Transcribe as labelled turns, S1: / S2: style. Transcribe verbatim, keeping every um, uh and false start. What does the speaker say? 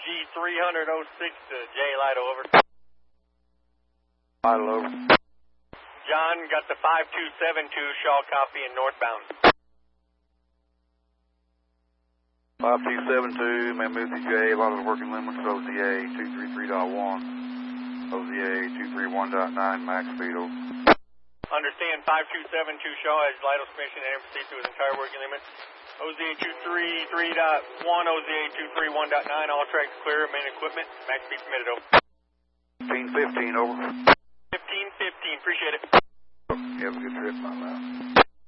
S1: G three hundred oh six to J Lido, over.
S2: Lido, over.
S1: John, got the five two seven two Shaw copy in northbound.
S2: five two seven two, may move to J, Lido working limits, O Z A two three three point one, O Z A two three one point nine, max speed, over.
S1: Understand, five two seven two Shaw has Lido's permission and proceed to his entire working limit. O Z A two three three point one, O Z A two three one point nine, all tracks clear, main equipment, max speed permitted, over.
S2: fifteen fifteen, over.
S1: fifteen fifteen, appreciate it.
S2: You have a good trip, my man.